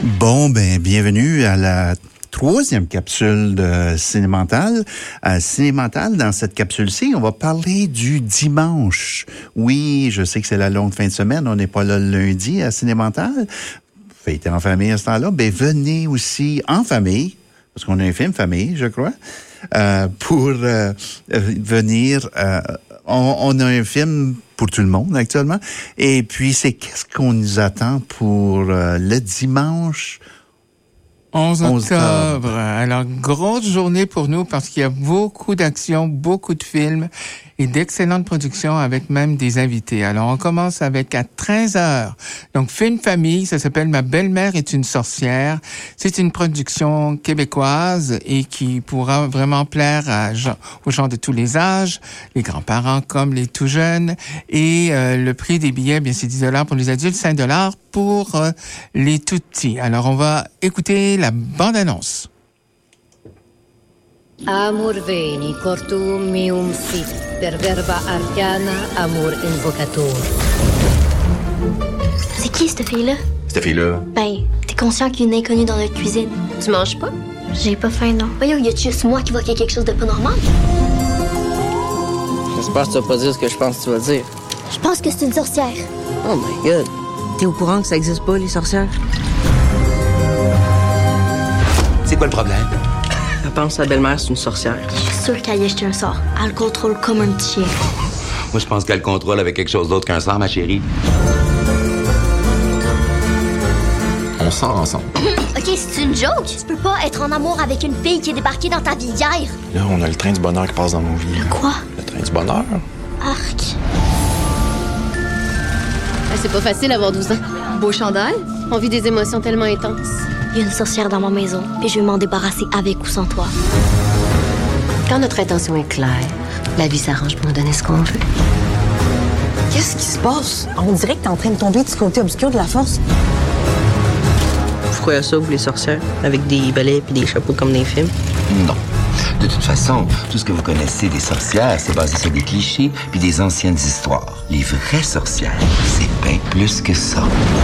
Bon, bienvenue à la troisième capsule de Cinémental. Cinémental, dans cette capsule-ci, on va parler du dimanche. Oui, je sais que c'est la longue fin de semaine, on n'est pas là le lundi à Cinémental. Fêtez en famille à ce temps-là. Venez aussi en famille, parce qu'on a un film famille, je crois, pour venir... On a un film pour tout le monde actuellement. Et puis, c'est qu'est-ce qu'on nous attend pour le dimanche 11 octobre. Alors, grosse journée pour nous parce qu'il y a beaucoup d'actions, beaucoup de films et d'excellentes productions avec même des invités. Alors, on commence avec à 13h. Donc, film famille, ça s'appelle Ma belle-mère est une sorcière. C'est une production québécoise et qui pourra vraiment plaire aux gens de tous les âges, les grands-parents comme les tout jeunes. Et le prix des billets, bien, c'est 10$ pour les adultes, 5$ pour les tout petits. Alors, on va écouter la bande-annonce. Amor veni, cortum meum sit, per verba arcana, amor invocator. C'est qui, cette fille-là? Cette fille-là? T'es conscient qu'il y a une inconnue dans notre cuisine? Tu manges pas? J'ai pas faim, non. Voyons, y a juste moi qui vois qu'il y a quelque chose de pas normal? J'espère que tu vas pas dire ce que je pense que tu vas dire. Je pense que c'est une sorcière. Oh my God. T'es au courant que ça existe pas, les sorcières? C'est quoi le problème? Elle pense que sa belle-mère, c'est une sorcière. Je suis sûre qu'elle y a jeté un sort. Elle le contrôle comme un petit chien. Moi, je pense qu'elle contrôle avec quelque chose d'autre qu'un sort, ma chérie. On sort ensemble. OK, c'est une joke. Tu peux pas être en amour avec une fille qui est débarquée dans ta vie hier. Là, on a le train du bonheur qui passe dans nos vies. Le quoi? Le train du bonheur? Arc. C'est pas facile d'avoir 12 ans. Beau chandail. On vit des émotions tellement intenses. Il y a une sorcière dans ma maison, et je vais m'en débarrasser avec ou sans toi. Quand notre intention est claire, la vie s'arrange pour nous donner ce qu'on veut. Qu'est-ce qui se passe? On dirait que t'es en train de tomber du côté obscur de la force. Vous croyez à ça, vous, les sorcières? Avec des balais et des chapeaux comme dans les films? Non. De toute façon, tout ce que vous connaissez des sorcières, c'est basé sur des clichés puis des anciennes histoires. Les vraies sorcières, c'est bien plus que ça.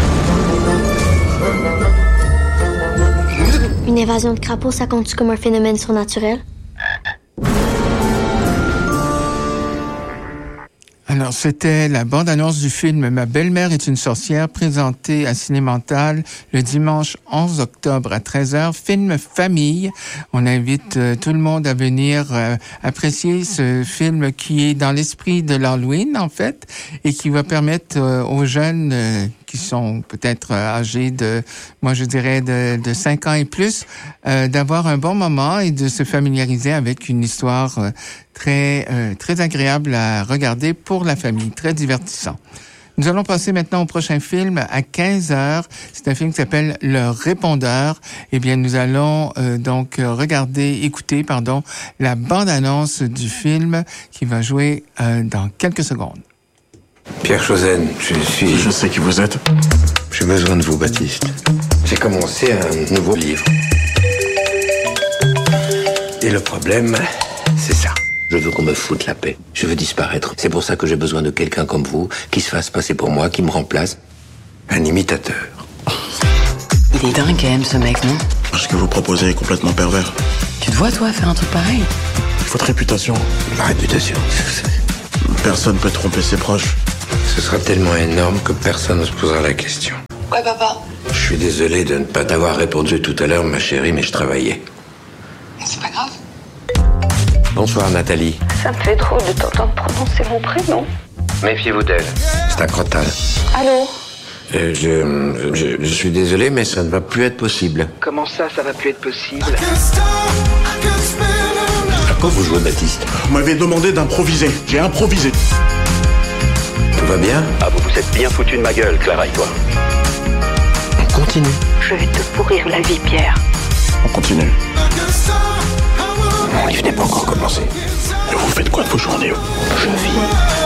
Une évasion de crapauds, ça compte-tu comme un phénomène surnaturel? Alors, c'était la bande-annonce du film Ma belle-mère est une sorcière, présentée à Cinémental le dimanche 11 octobre à 13h. Film famille. On invite tout le monde à venir apprécier ce film qui est dans l'esprit de l'Halloween, en fait, et qui va permettre aux jeunes qui sont peut-être âgés moi je dirais de 5 ans et plus, d'avoir un bon moment et de se familiariser avec une histoire très agréable à regarder pour la famille, très divertissant. Nous allons passer maintenant au prochain film à 15h. C'est un film qui s'appelle Le Répondeur. Eh bien, nous allons donc écouter la bande-annonce du film qui va jouer dans quelques secondes. Pierre Chosen, Je sais qui vous êtes. J'ai besoin de vous, Baptiste. J'ai commencé un nouveau livre. Et le problème, c'est ça. Je veux qu'on me foute la paix. Je veux disparaître. C'est pour ça que j'ai besoin de quelqu'un comme vous, qui se fasse passer pour moi, qui me remplace. Un imitateur. Il est dingue quand même, ce mec, non? Ce que vous proposez est complètement pervers. Tu te vois, toi, faire un truc pareil? Votre réputation. Ma réputation. Personne peut tromper ses proches. Ce sera tellement énorme que personne ne se posera la question. Ouais, papa. Je suis désolé de ne pas t'avoir répondu tout à l'heure, ma chérie, mais je travaillais. C'est pas grave. Bonsoir, Nathalie. Ça me fait drôle de t'entendre prononcer mon prénom. Méfiez-vous d'elle. C'est un crottal. Allô? Je suis désolé, mais ça ne va plus être possible. Comment ça va plus être possible? À quoi vous jouez, Baptiste? Vous m'avez demandé d'improviser. J'ai improvisé. Tout va bien? Ah, vous vous êtes bien foutu de ma gueule, Clara et toi. On continue. Je vais te pourrir la vie, Pierre. On continue. Mon livre n'est pas encore commencé. Et vous faites quoi de vos journées? Je vis.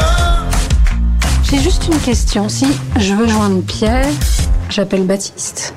J'ai juste une question. Si je veux joindre Pierre, j'appelle Baptiste.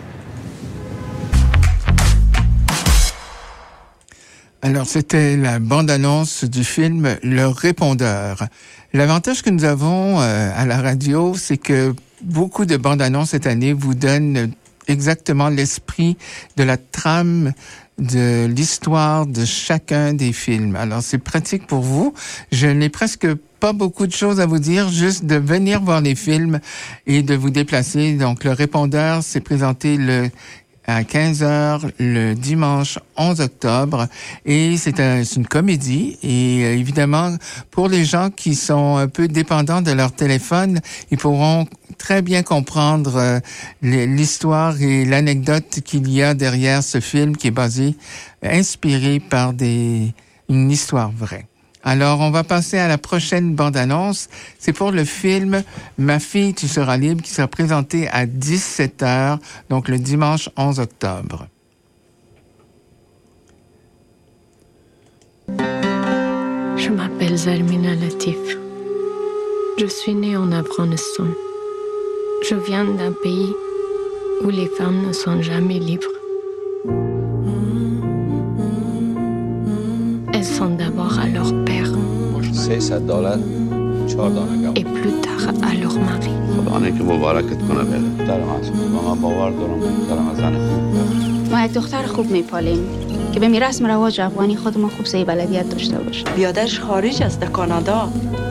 Alors, c'était la bande-annonce du film Le Répondeur. L'avantage que nous avons à la radio, c'est que beaucoup de bandes-annonces cette année vous donnent exactement l'esprit de la trame de l'histoire de chacun des films. Alors, c'est pratique pour vous. Je n'ai presque pas beaucoup de choses à vous dire, juste de venir voir les films et de vous déplacer. Donc, le répondeur s'est présenté à 15h le dimanche 11 octobre et c'est une comédie et évidemment pour les gens qui sont un peu dépendants de leur téléphone, ils pourront très bien comprendre l'histoire et l'anecdote qu'il y a derrière ce film qui est inspiré par une histoire vraie. Alors, on va passer à la prochaine bande-annonce. C'est pour le film « Ma fille, tu seras libre » qui sera présenté à 17h, donc le dimanche 11 octobre. Je m'appelle Zarmina Latif. Je suis née en Afghanistan. Je viens d'un pays où les femmes ne sont jamais libres. Elles sont d'abord à leur père et plus tard à leur mari. ما یک دختر خوب میپالیم که به رسم رواج افغانی خودمون خوب سهی بلدیت داشته باشه. بیادرش خارج است در کانادا.